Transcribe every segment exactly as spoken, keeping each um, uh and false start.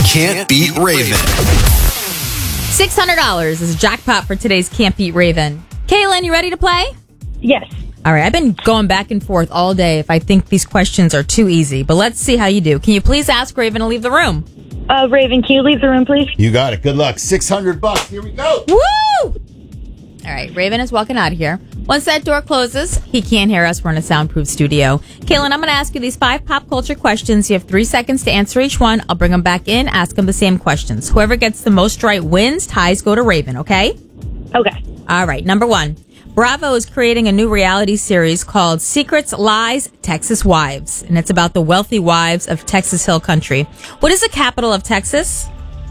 Can't Beat Raven. six hundred dollars is a jackpot for today's Can't Beat Raven. Kaylin, you ready to play? Yes. All right, I've been going back and forth all day if I think these questions are too easy, but let's see how you do. Can you please ask Raven to leave the room? Uh, Raven, can you leave the room, please? You got it. Good luck. six hundred bucks. Here we go. Woo! All right, Raven is walking out of here. Once that door closes, he can't hear us. We're in a soundproof studio. Kaylin, I'm going to ask you these five pop culture questions. You have three seconds to answer each one. I'll bring them back in, ask them the same questions. Whoever gets the most right wins. Ties go to Raven, okay? Okay. All right, number one. Bravo is creating a new reality series called Secrets, Lies, Texas Wives, and it's about the wealthy wives of Texas Hill Country. What is the capital of Texas?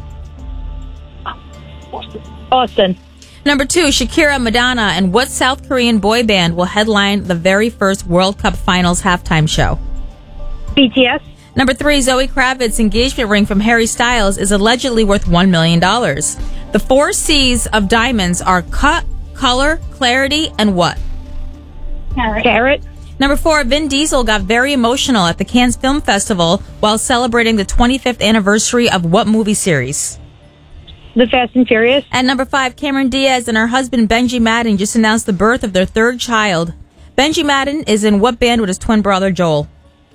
Austin. Number two, Shakira, Madonna, and what South Korean boy band will headline the very first World Cup Finals halftime show? B T S. Number three, Zoe Kravitz's engagement ring from Harry Styles is allegedly worth one million dollars. The four C's of diamonds are cut, color, clarity, and what? Carrot. Carrot. Number four, Vin Diesel got very emotional at the Cannes Film Festival while celebrating the twenty-fifth anniversary of what movie series? The Fast and Furious. And number five, Cameron Diaz and her husband Benji Madden just announced the birth of their third child. Benji Madden is in what band with his twin brother Joel?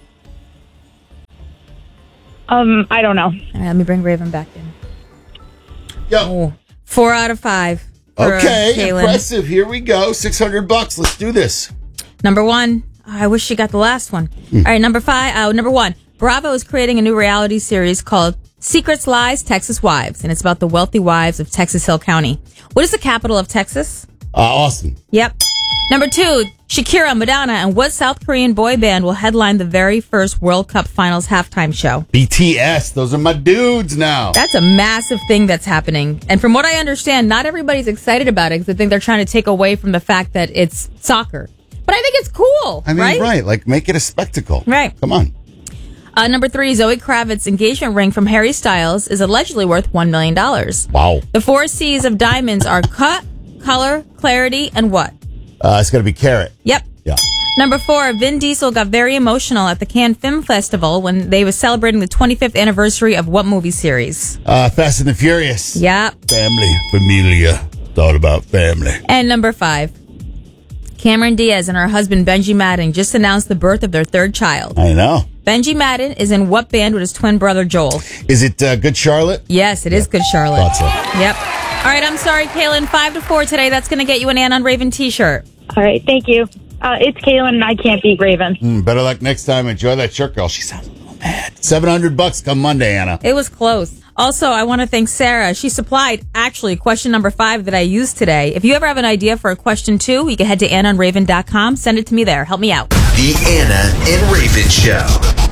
Um, I don't know. All right, let me bring Raven back in. Yo. Oh, four out of five. for, Okay, uh, Kaylin. impressive. Here we go. six hundred bucks. Let's do this. Number one. Oh, I wish she got the last one. Mm. All right, number five. Uh, number one. Bravo is creating a new reality series called Secrets, Lies, Texas Wives, and it's about the wealthy wives of Texas Hill County. What is the capital of Texas? Uh, Austin. Yep. Number two, Shakira, Madonna, and what South Korean boy band will headline the very first World Cup Finals halftime show? B T S. Those are my dudes now. That's a massive thing that's happening. And from what I understand, not everybody's excited about it because I think they're trying to take away from the fact that it's soccer. But I think it's cool, I mean, right? right. Like, make it a spectacle. Right. Come on. Uh, number three, Zoe Kravitz's engagement ring from Harry Styles is allegedly worth one million dollars. Wow. The four C's of diamonds are cut, color, clarity, and what? Uh, it's going to be carrot. Yep. Yeah. Number four, Vin Diesel got very emotional at the Cannes Film Festival when they were celebrating the twenty-fifth anniversary of what movie series? Uh, Fast and the Furious. Yep. Family. Familia. Thought about family. And number five, Cameron Diaz and her husband Benji Madden just announced the birth of their third child. I know. Benji Madden is in what band with his twin brother Joel? Is it uh, Good Charlotte? Yes, it is Good Charlotte. Thought so. Yep. All right, I'm sorry, Kaylin. Five to four today. That's going to get you an Ann on Raven t-shirt. All right, thank you. Uh, it's Kaylin, and I can't beat Raven. Mm, better luck next time. Enjoy that shirt, girl. She sounds a little mad. seven hundred bucks come Monday, Anna. It was close. Also, I want to thank Sarah. She supplied, actually, question number five that I used today. If you ever have an idea for a question two, you can head to anna on raven dot com. Send it to me there. Help me out. The Anna and Raven Show.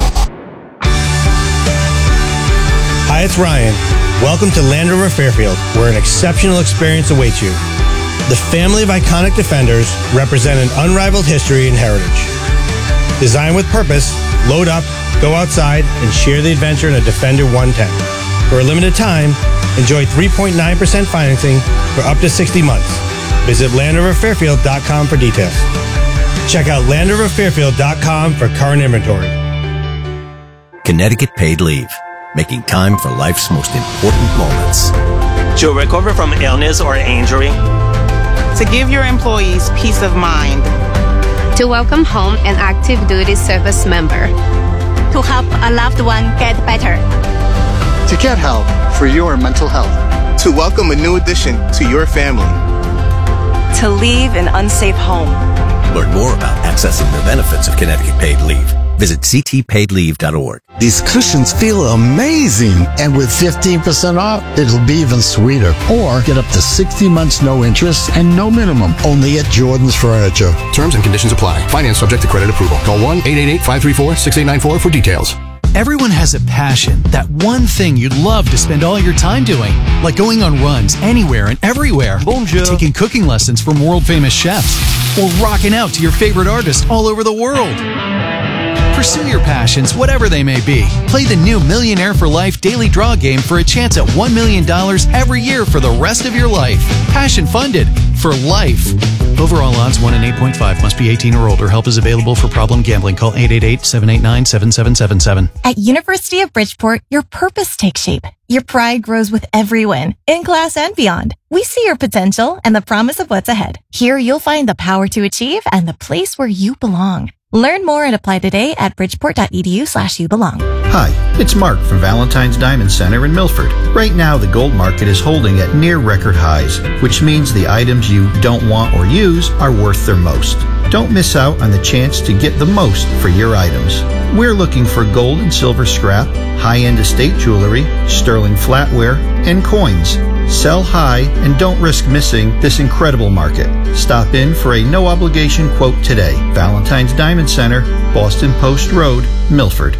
Hi, it's Ryan. Welcome to Land Rover Fairfield, where an exceptional experience awaits you. The family of iconic Defenders represent an unrivaled history and heritage. Designed with purpose, load up, go outside, and share the adventure in a Defender one ten. For a limited time, enjoy three point nine percent financing for up to sixty months. Visit land rover fairfield dot com for details. Check out land rover fairfield dot com for current inventory. Connecticut Paid Leave. Making time for life's most important moments. To recover from illness or injury. To give your employees peace of mind. To welcome home an active duty service member. To help a loved one get better. To get help for your mental health. To welcome a new addition to your family. To leave an unsafe home. Learn more about accessing the benefits of Connecticut Paid Leave. Visit c t paid leave dot org. These cushions feel amazing. And with fifteen percent off, it'll be even sweeter. Or get up to sixty months no interest and no minimum. Only at Jordan's Furniture. Terms and conditions apply. Finance subject to credit approval. Call one eight eight eight, five three four, six eight nine four for details. Everyone has a passion, that one thing you'd love to spend all your time doing. Like going on runs anywhere and everywhere. Bonjour. Taking cooking lessons from world-famous chefs. Or rocking out to your favorite artists all over the world. Pursue your passions, whatever they may be. Play the new Millionaire for Life Daily Draw game for a chance at one million dollars every year for the rest of your life. Passion funded for life. Overall odds one in eight point five. Must be eighteen or older. Help is available for problem gambling. Call eight eight eight, seven eight nine, seven seven seven seven. At University of Bridgeport, your purpose takes shape. Your pride grows with every win, in class and beyond. We see your potential and the promise of what's ahead. Here you'll find the power to achieve and the place where you belong. Learn more and apply today at bridgeport.edu slash you belong. Hi, it's Mark from Valentine's Diamond Center in Milford. Right now, the gold market is holding at near record highs, which means the items you don't want or use are worth their most. Don't miss out on the chance to get the most for your items. We're looking for gold and silver scrap, high-end estate jewelry, sterling flatware, and coins. Sell high and don't risk missing this incredible market. Stop in for a no-obligation quote today. Valentine's Diamond Center, Boston Post Road, Milford.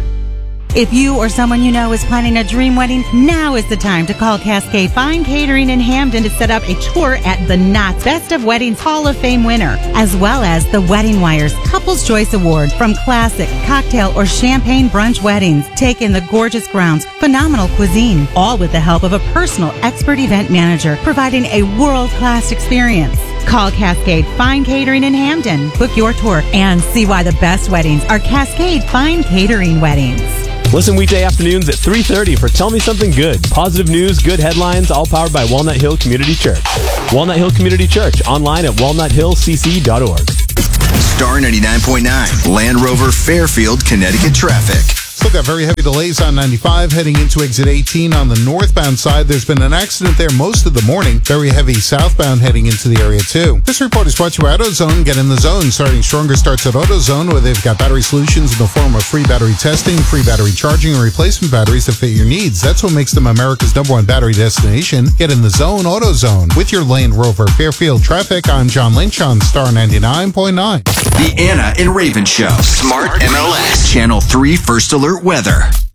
If you or someone you know is planning a dream wedding, now is the time to call Cascade Fine Catering in Hamden to set up a tour at the Knott's Best of Weddings Hall of Fame winner, as well as the Wedding Wire's Couples Choice Award from classic, cocktail, or champagne brunch weddings. Take in the gorgeous grounds, phenomenal cuisine, all with the help of a personal expert event manager, providing a world-class experience. Call Cascade Fine Catering in Hamden. Book your tour and see why the best weddings are Cascade Fine Catering weddings. Listen weekday afternoons at three thirty for Tell Me Something Good. Positive news, good headlines, all powered by Walnut Hill Community Church. Walnut Hill Community Church, online at walnut hill c c dot org. Star ninety-nine point nine, Land Rover, Fairfield, Connecticut traffic. Still got very heavy delays on ninety-five heading into exit eighteen on the northbound side. There's been an accident there most of the morning. Very heavy southbound heading into the area too. This report is brought to you by AutoZone. Get in the zone. Starting stronger starts at AutoZone, where they've got battery solutions in the form of free battery testing, free battery charging, and replacement batteries that fit your needs. That's what makes them America's number one battery destination. Get in the zone, AutoZone. With your Land Rover Fairfield traffic, I'm John Lynch on Star ninety-nine point nine. The Anna and Raven Show. Smart M L S. Channel three First Alert Weather.